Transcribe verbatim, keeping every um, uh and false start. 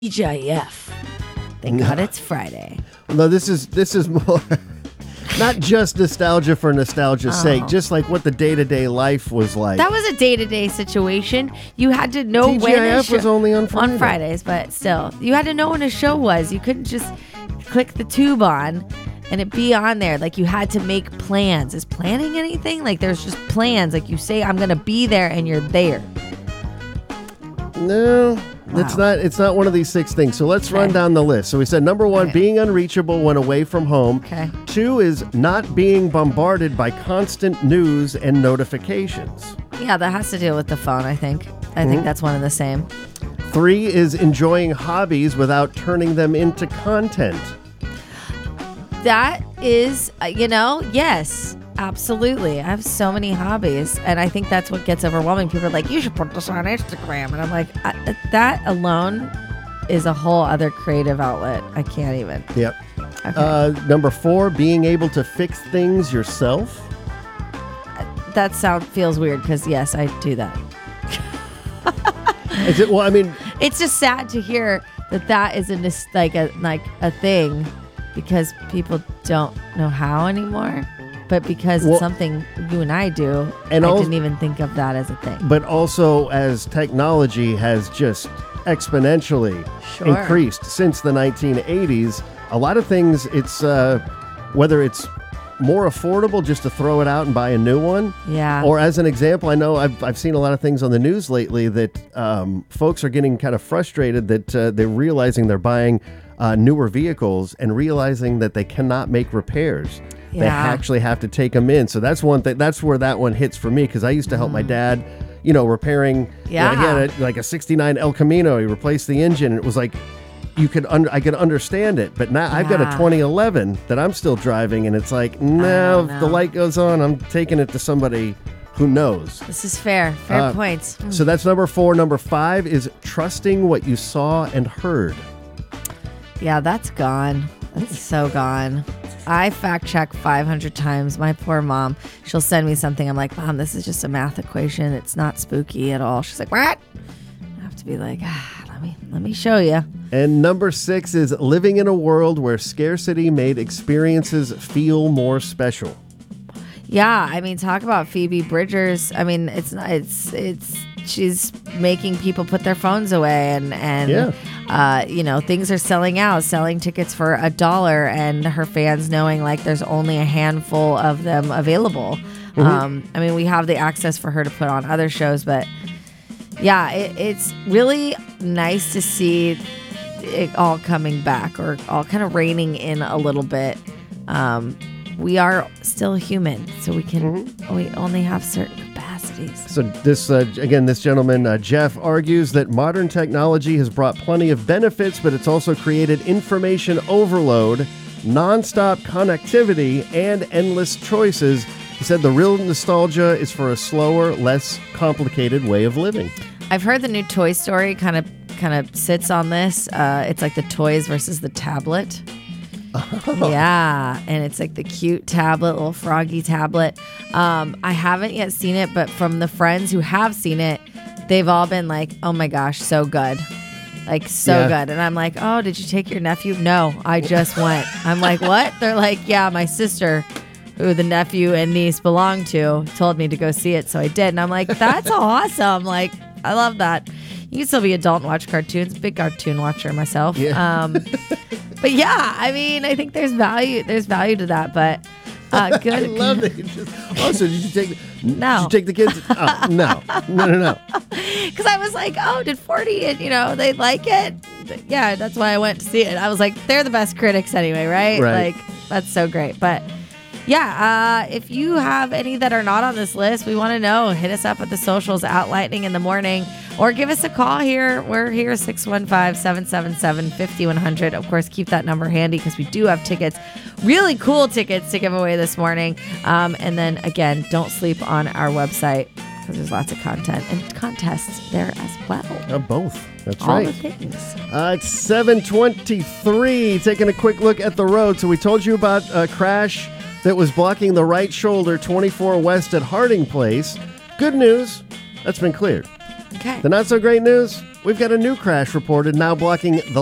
T G I F. Thank God it's Friday. No, this is this is more not just nostalgia for nostalgia's Oh. sake, just like what the day-to-day life was like. That was a day-to-day situation. You had to know T G I F when a show, was only on Friday. on Fridays, but still, you had to know when a show was. You couldn't just click the tube on and it be on there. Like, you had to make plans. Is planning anything? Like, there's just plans. Like, you say, I'm gonna be there, and you're there. No, it's Wow. not. It's not one of these six things. So let's run Okay. down the list. So we said number one, Okay. being unreachable when away from home. Okay. Two is not being bombarded by constant news and notifications. Yeah, that has to deal with the phone, I think. I think that's one and the same. Three is enjoying hobbies without turning them into content. That is, uh, you know, yes, absolutely. I have so many hobbies, and I think that's what gets overwhelming. People are like, you should put this on Instagram. And I'm like, I, that alone is a whole other creative outlet. I can't even. Yep. Okay. Uh, number four, being able to fix things yourself. that sound feels weird because, yes, I do that. Is it? Well, I mean, It's just sad to hear that that is a, nis- like a like a thing because people don't know how anymore. But because Well- it's something you and I do, And I al- didn't even think of that as a thing. but also as technology has just exponentially Sure. increased since the nineteen eighties, a lot of things, it's uh, whether it's more affordable just to throw it out and buy a new one. Yeah. Or as an example, I know I've, I've seen a lot of things on the news lately that um, folks are getting kind of frustrated that uh, they're realizing they're buying uh, newer vehicles and realizing that they cannot make repairs. They Yeah. actually have to take them in. So that's one thing. That's where that one hits for me because I used to help my dad, you know, repairing. you know, Yeah. he had a, like a sixty-nine El Camino. He replaced the engine. And it was like, you could under, I could understand it, but now I've got a Yeah. twenty eleven that I'm still driving, and it's like, no, don't if the know. light goes on, I'm taking it to somebody who knows. This is fair. Fair Uh, points. So that's number four. Number five is trusting what you saw and heard. Yeah, that's gone. That's so gone. I fact check five hundred times. My poor mom, she'll send me something. I'm like, Mom, this is just a math equation. It's not spooky at all. She's like, what? I have to be like, ah, let me let me show you. And number six is living in a world where scarcity made experiences feel more special. Yeah, I mean, talk about Phoebe Bridgers. I mean, it's not, it's, it's, she's making people put their phones away and, and, Yeah. uh, you know, things are selling out, selling tickets for a dollar and her fans knowing like there's only a handful of them available. Mm-hmm. Um, I mean, we have the access for her to put on other shows, but yeah, it, it's really nice to see it all coming back or all kind of reining in a little bit. Um, we are still human, so we can Mm-hmm. we only have certain capacities. So this, uh, again, this gentleman, uh, Jeff, argues that modern technology has brought plenty of benefits, but it's also created information overload, nonstop connectivity, and endless choices. He said the real nostalgia is for a slower, less complicated way of living. I've heard the new Toy Story kind of kind of sits on this. Uh, it's like the toys versus the tablet. Yeah, and it's like the cute tablet, little froggy tablet. Um, I haven't yet seen it, but from the friends who have seen it, they've all been like, "Oh my gosh, so good." Like so Yeah. good. And I'm like, "Oh, did you take your nephew?" "No, I just went." I'm like, "What?" They're like, "Yeah, my sister, who the nephew and niece belong to, told me to go see it, so I did." And I'm like, "That's awesome." Like, I love that. You can still be adult and watch cartoons. Big cartoon watcher myself. Yeah. Um, but yeah, I mean, I think there's value. There's value to that. But uh, good. I love it. Just, oh, so did you take? No. Did you take the kids? Oh, no, no, no, no. Because I was like, oh, did forty, and you know, they like it. But yeah, that's why I went to see it. I was like, they're the best critics anyway, right? Right. Like, that's so great. But yeah, uh, if you have any that are not on this list, we want to know. Hit us up at the socials at Lightning in the Morning or give us a call here. We're here, six one five, seven seven seven, five one zero zero. Of course, keep that number handy because we do have tickets, really cool tickets to give away this morning. Um, and then again, don't sleep on our website because there's lots of content and contests there as well. Uh, both. That's All right. the things. Uh, it's seven twenty-three. Taking a quick look at the road. So we told you about a crash that was blocking the right shoulder, twenty-four West at Harding Place. Good news, that's been cleared. Okay. The not so great news, we've got a new crash reported now blocking the